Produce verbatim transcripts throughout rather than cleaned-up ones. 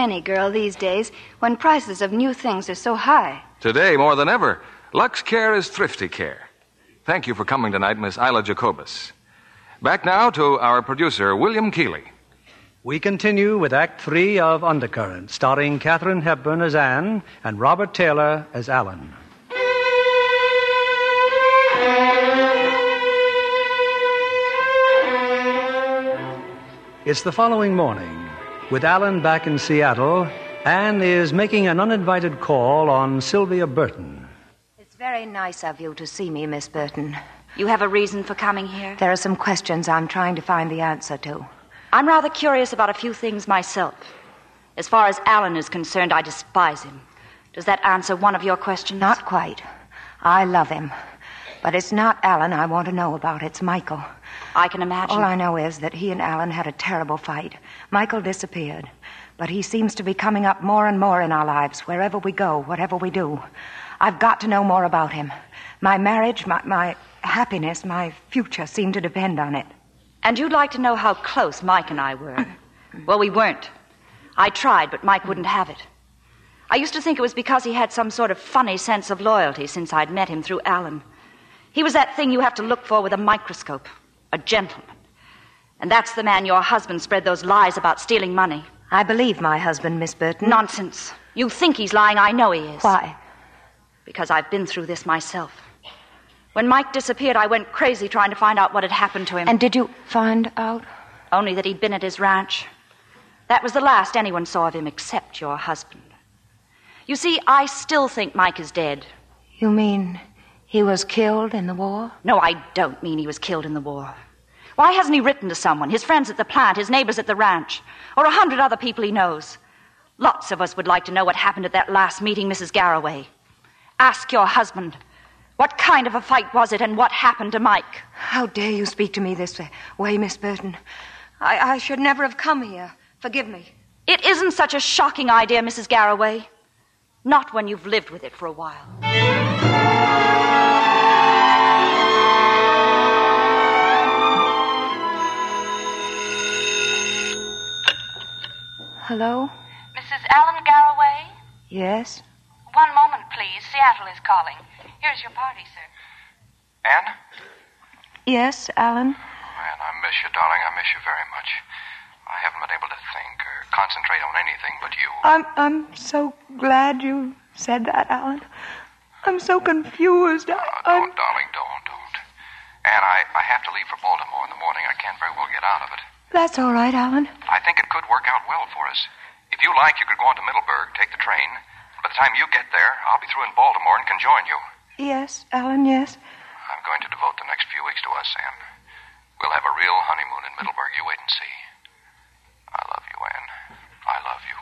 any girl these days when prices of new things are so high. Today, more than ever, Lux Care is thrifty care. Thank you for coming tonight, Miss Isla Jacobus. Back now to our producer, William Keeley. We continue with Act Three of Undercurrent, starring Katharine Hepburn as Anne and Robert Taylor as Alan. It's the following morning. With Alan back in Seattle, Anne is making an uninvited call on Sylvia Burton. It's very nice of you to see me, Miss Burton. You have a reason for coming here? There are some questions I'm trying to find the answer to. I'm rather curious about a few things myself. As far as Alan is concerned, I despise him. Does that answer one of your questions? Not quite. I love him. But it's not Alan I want to know about. It's Michael. I can imagine. All I know is that he and Alan had a terrible fight. Michael disappeared. But he seems to be coming up more and more in our lives, wherever we go, whatever we do. I've got to know more about him. My marriage, my, my happiness, my future seem to depend on it. And you'd like to know how close Mike and I were. Well, we weren't. I tried, but Mike wouldn't have it. I used to think it was because he had some sort of funny sense of loyalty since I'd met him through Alan. He was that thing you have to look for with a microscope. A gentleman. And that's the man your husband spread those lies about stealing money. I believe my husband, Miss Burton. Nonsense. You think he's lying. I know he is. Why? Because I've been through this myself. When Mike disappeared, I went crazy trying to find out what had happened to him. And did you find out? Only that he'd been at his ranch. That was the last anyone saw of him except your husband. You see, I still think Mike is dead. You mean he was killed in the war? No, I don't mean he was killed in the war. Why hasn't he written to someone? His friends at the plant, his neighbors at the ranch, or a hundred other people he knows. Lots of us would like to know what happened at that last meeting, Missus Garraway. Ask your husband. What kind of a fight was it, and what happened to Mike? How dare you speak to me this way, Miss Burton? I, I should never have come here. Forgive me. It isn't such a shocking idea, Missus Garraway. Not when you've lived with it for a while. Hello? Missus Alan Garraway? Yes? One moment, please. Seattle is calling. Here's your party, sir. Anne? Yes, Alan? Anne, I miss you, darling. I miss you very much. I haven't been able to think or concentrate on anything but you. I'm I'm so glad you said that, Alan. I'm so confused. I, Oh, I'm... don't, darling, don't, don't. Anne, I, I have to leave for Baltimore in the morning. I can't very well get out of it. That's all right, Alan. I think it could work out well for us. If you like, you could go on to Middleburg, take the train. By the time you get there, I'll be through in Baltimore and can join you. Yes, Alan, yes. I'm going to devote the next few weeks to us, Anne. We'll have a real honeymoon in Middleburg. You wait and see. I love you, Anne. I love you.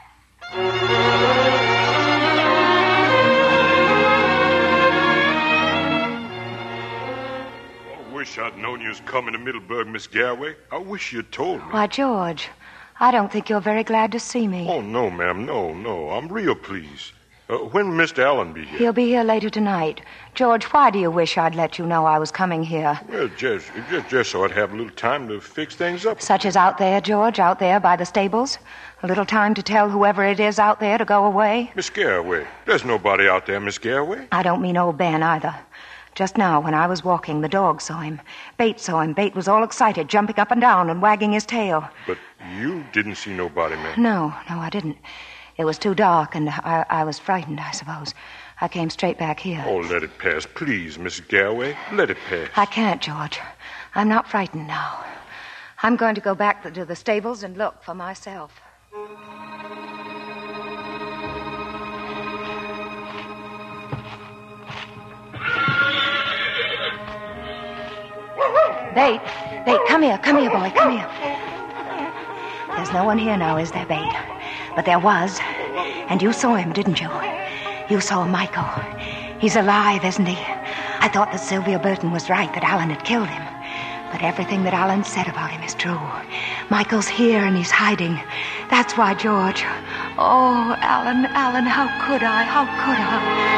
I wish I'd known you was coming to Middleburg, Miss Garraway. I wish you'd told me. Why, George, I don't think you're very glad to see me. Oh, no, ma'am. No, no. I'm real pleased. Uh, when Mister Allen be here? He'll be here later tonight. George, why do you wish I'd let you know I was coming here? Well, just, just, just so I'd have a little time to fix things up. Such as out there, George, out there by the stables? A little time to tell whoever it is out there to go away? Miss Garraway, there's nobody out there, Miss Garraway. I don't mean old Ben either. Just now, when I was walking, the dog saw him. Bate saw him. Bate was all excited, jumping up and down and wagging his tail. But you didn't see nobody, ma'am. No, no, I didn't. It was too dark, and I, I was frightened, I suppose. I came straight back here. Oh, let it pass, please, Miss Garraway. Let it pass. I can't, George. I'm not frightened now. I'm going to go back to the stables and look for myself. Bate, Bate, come here, come here, boy, come here. There's no one here now, is there, Bate? But there was. And you saw him, didn't you? You saw Michael. He's alive, isn't he? I thought that Sylvia Burton was right, that Alan had killed him. But everything that Alan said about him is true. Michael's here and he's hiding. That's why, George. Oh, Alan, Alan, how could I? How could I?